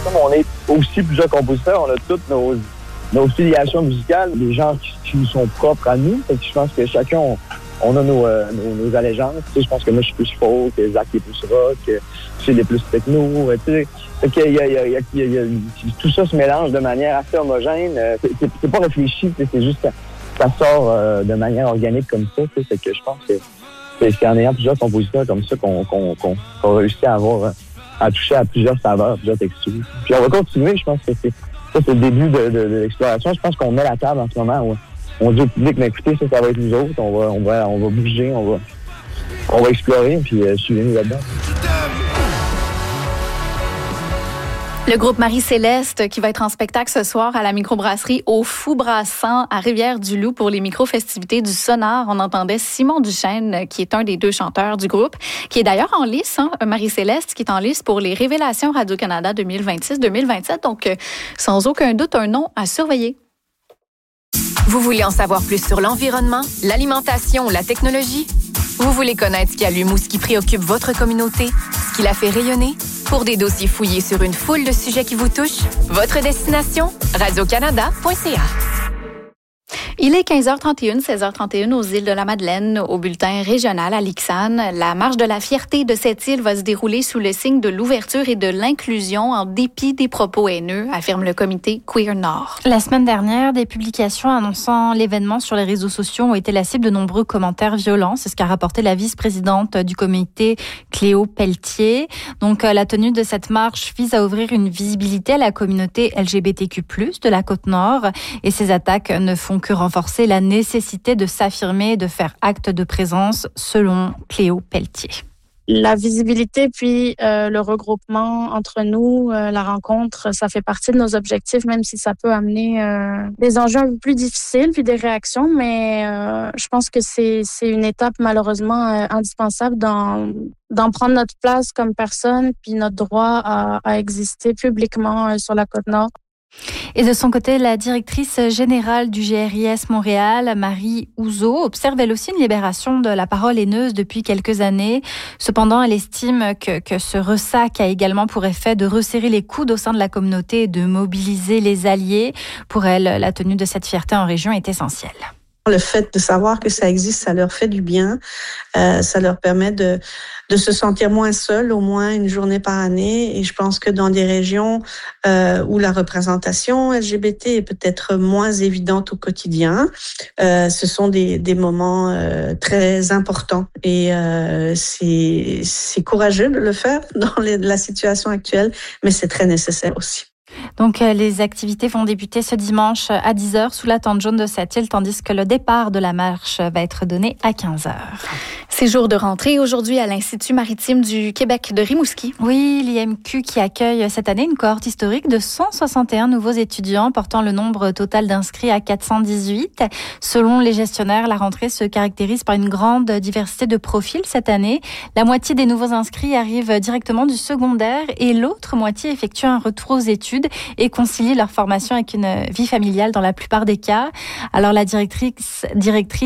comme on est aussi plusieurs compositeurs, on a toutes nos filiations musicales, des gens qui nous sont propres à nous. Fait que je pense que chacun, on a nos allégeances. Tu sais, je pense que moi, je suis plus folk, que Zach est plus rock, que Phil est plus techno. Tu sais. Fait que tout ça se mélange de manière assez homogène. C'est pas réfléchi, c'est juste que ça sort de manière organique comme ça. Tu sais. Fait que je pense que c'est en ayant plusieurs compositeurs comme ça qu'on réussit à toucher à plusieurs saveurs, plusieurs textures. Puis on va continuer, je pense que c'est le début de l'exploration. Je pense qu'on met la table en ce moment où on dit au public, mais écoutez, ça va être nous autres, on va bouger, on va explorer, puis suivez-nous là-dedans. Le groupe Marie-Céleste qui va être en spectacle ce soir à la microbrasserie Au Fou Brassant à Rivière-du-Loup pour les micro-festivités du Sonar. On entendait Simon Duchesne, qui est un des deux chanteurs du groupe, qui est d'ailleurs en lice, Marie-Céleste, qui est en lice pour les Révélations Radio-Canada 2026-2027. Donc, sans aucun doute, un nom à surveiller. Vous voulez en savoir plus sur l'environnement, l'alimentation ou la technologie? Vous voulez connaître ce qui allume ou ce qui préoccupe votre communauté, ce qui la fait rayonner? Pour des dossiers fouillés sur une foule de sujets qui vous touchent, votre destination, radiocanada.ca. Il est 15h31, 16h31 aux îles de la Madeleine, au bulletin régional à Lixane. La marche de la fierté de cette île va se dérouler sous le signe de l'ouverture et de l'inclusion en dépit des propos haineux, affirme le comité Queer Nord. La semaine dernière, des publications annonçant l'événement sur les réseaux sociaux ont été la cible de nombreux commentaires violents. C'est ce qu'a rapporté la vice-présidente du comité, Cléo Pelletier. Donc, la tenue de cette marche vise à ouvrir une visibilité à la communauté LGBTQ+, de la Côte-Nord. Et ces attaques ne font que renforcer la nécessité de s'affirmer et de faire acte de présence, selon Cléo Pelletier. La visibilité puis le regroupement entre nous, la rencontre, ça fait partie de nos objectifs, même si ça peut amener des enjeux un peu plus difficiles puis des réactions, mais je pense que c'est une étape malheureusement indispensable d'en prendre notre place comme personne puis notre droit à exister publiquement sur la Côte-Nord. Et de son côté, la directrice générale du GRIS Montréal, Marie Houzeau, observe elle aussi une libération de la parole haineuse depuis quelques années. Cependant, elle estime que ce ressac a également pour effet de resserrer les coudes au sein de la communauté et de mobiliser les alliés. Pour elle, la tenue de cette fierté en région est essentielle. Le fait de savoir que ça existe, ça leur fait du bien. Ça leur permet de se sentir moins seuls, au moins une journée par année. Et je pense que dans des régions où la représentation LGBT est peut-être moins évidente au quotidien, ce sont des moments très importants. Et c'est courageux de le faire dans la situation actuelle, mais c'est très nécessaire aussi. Donc, les activités vont débuter ce dimanche à 10h sous la tente jaune de cette île, tandis que le départ de la marche va être donné à 15h. C'est jour de rentrée aujourd'hui à l'Institut maritime du Québec de Rimouski. Oui, l'IMQ qui accueille cette année une cohorte historique de 161 nouveaux étudiants, portant le nombre total d'inscrits à 418. Selon les gestionnaires, la rentrée se caractérise par une grande diversité de profils cette année. La moitié des nouveaux inscrits arrivent directement du secondaire et l'autre moitié effectue un retour aux études et concilie leur formation avec une vie familiale dans la plupart des cas. Alors la directrice